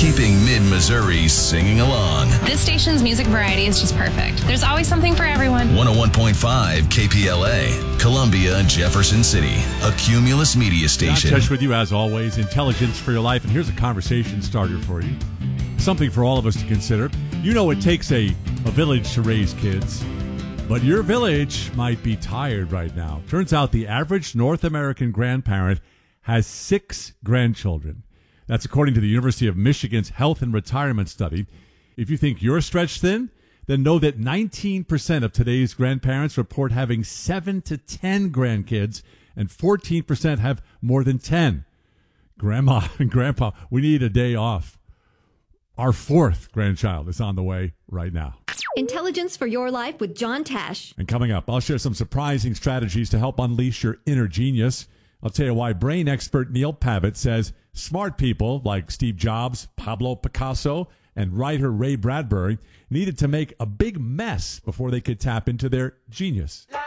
keeping mid-Missouri singing along. This station's music variety is just perfect. There's always something for everyone. 101.5 KPLA, Columbia, Jefferson City, a Cumulus media station. Josh with you as always, intelligence for your life. And here's a conversation starter for you. Something for all of us to consider. You know it takes a village to raise kids, but your village might be tired right now. Turns out the average North American grandparent has 6 grandchildren. That's according to the University of Michigan's Health and Retirement Study. If you think you're stretched thin, then know that 19% of today's grandparents report having 7 to 10 grandkids, and 14% have more than 10. Grandma and Grandpa, we need a day off. Our 4th grandchild is on the way right now. Intelligence for your life with John Tash. And coming up, I'll share some surprising strategies to help unleash your inner genius. I'll tell you why brain expert Neil Pavitt says smart people like Steve Jobs, Pablo Picasso, and writer Ray Bradbury needed to make a big mess before they could tap into their genius.